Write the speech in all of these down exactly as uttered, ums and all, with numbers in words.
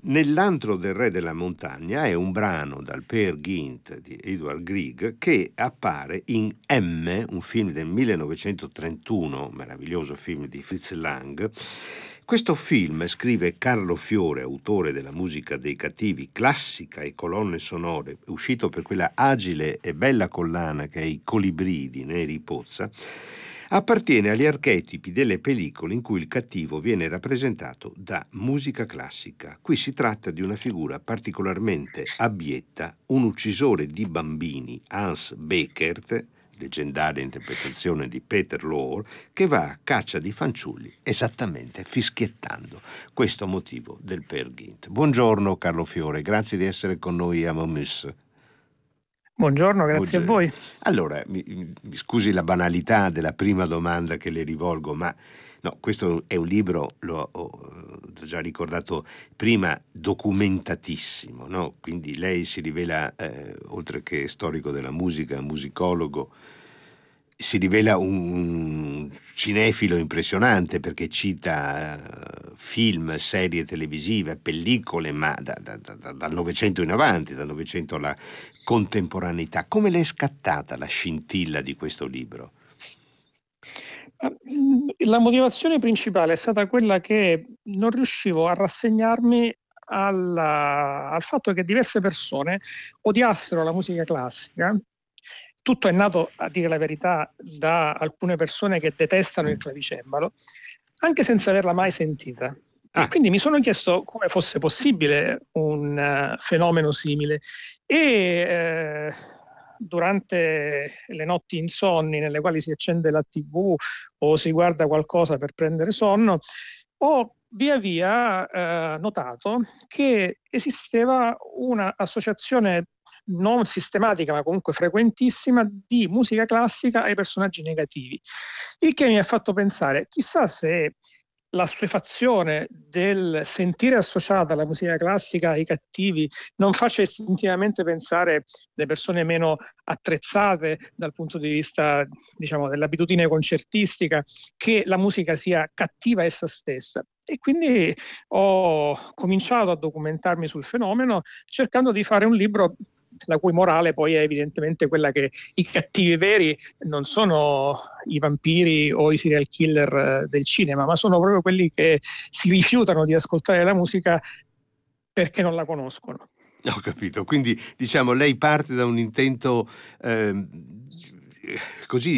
Nell'antro del Re della Montagna è un brano dal Peer Gynt di Edvard Grieg che appare in M, un film del millenovecentotrentuno, meraviglioso film di Fritz Lang. Questo film, scrive Carlo Fiore, autore della musica dei Cattivi, classica e colonne sonore, uscito per quella agile e bella collana che è I Colibrì di Neri Pozza, appartiene agli archetipi delle pellicole in cui il cattivo viene rappresentato da musica classica. Qui si tratta di una figura particolarmente abietta, un uccisore di bambini, Hans Beckert, leggendaria interpretazione di Peter Lorre, che va a caccia di fanciulli esattamente fischiettando. Questo motivo del Peer Gynt. Buongiorno Carlo Fiore, grazie di essere con noi a Momus. Buongiorno, grazie Buongiorno. a voi. Allora, mi, mi scusi la banalità della prima domanda che le rivolgo, ma no, questo è un libro, l'ho ho già ricordato prima, documentatissimo, no? Quindi lei si rivela, eh, oltre che storico della musica, musicologo, si rivela un cinefilo impressionante perché cita uh, film, serie televisive, pellicole, ma da, da, da, dal Novecento in avanti, dal Novecento alla contemporaneità. Come le è scattata la scintilla di questo libro? La motivazione principale è stata quella che non riuscivo a rassegnarmi alla, al fatto che diverse persone odiassero la musica classica. Tutto è nato, a dire la verità, da alcune persone che detestano il clavicembalo, anche senza averla mai sentita. Ah. E quindi mi sono chiesto come fosse possibile un uh, fenomeno simile. E uh, durante le notti insonni nelle quali si accende la tivù o si guarda qualcosa per prendere sonno, ho via via uh, notato che esisteva un'associazione non sistematica ma comunque frequentissima di musica classica ai personaggi negativi, il che mi ha fatto pensare chissà se l'assuefazione del sentire associata alla musica classica ai cattivi non faccia istintivamente pensare le persone meno attrezzate dal punto di vista, diciamo, dell'abitudine concertistica che la musica sia cattiva essa stessa. E quindi ho cominciato a documentarmi sul fenomeno cercando di fare un libro la cui morale poi è evidentemente quella che i cattivi veri non sono i vampiri o i serial killer del cinema, ma sono proprio quelli che si rifiutano di ascoltare la musica perché non la conoscono. Ho capito, quindi diciamo lei parte da un intento eh, così.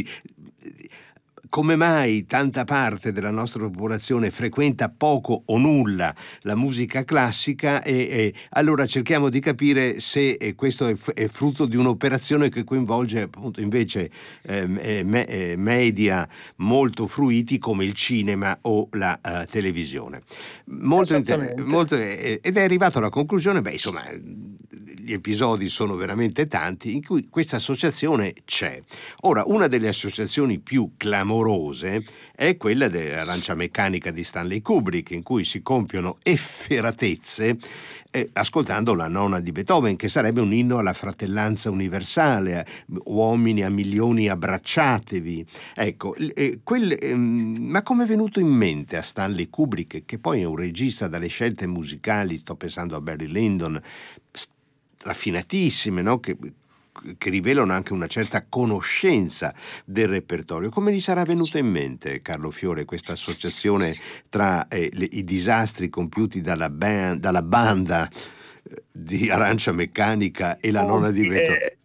Come mai tanta parte della nostra popolazione frequenta poco o nulla la musica classica e, e allora cerchiamo di capire se eh, questo è, f- è frutto di un'operazione che coinvolge appunto invece eh, me- eh, media molto fruiti come il cinema o la uh, televisione. Molto inter- molto, eh, ed è arrivato alla conclusione, beh insomma, gli episodi sono veramente tanti in cui questa associazione c'è. Ora, una delle associazioni più clamorose è quella dell'Arancia Meccanica di Stanley Kubrick, in cui si compiono efferatezze eh, ascoltando la nona di Beethoven, che sarebbe un inno alla fratellanza universale, uomini a milioni abbracciatevi. Ecco, eh, quel, eh, ma come è venuto in mente a Stanley Kubrick, che poi è un regista dalle scelte musicali, sto pensando a Barry Lyndon, raffinatissime, no? Che, che rivelano anche una certa conoscenza del repertorio. Come gli sarà venuto in mente, Carlo Fiore, questa associazione tra eh, le, i disastri compiuti dalla, band, dalla banda di Arancia Meccanica e la oh, nona di Beethoven? Eh,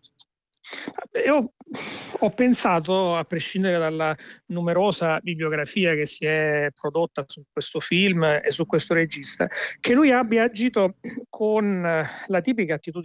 io ho pensato, a prescindere dalla numerosa bibliografia che si è prodotta su questo film e su questo regista, che lui abbia agito con la tipica attitudine